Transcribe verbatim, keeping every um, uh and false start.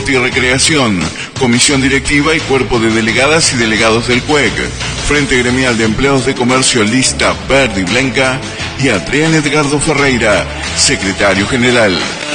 Deporte y Recreación, Comisión Directiva y Cuerpo de Delegadas y Delegados del C U E C, Frente Gremial de Empleados de Comercio Lista Verde y Blanca, y Adrián Edgardo Ferreira, Secretario General.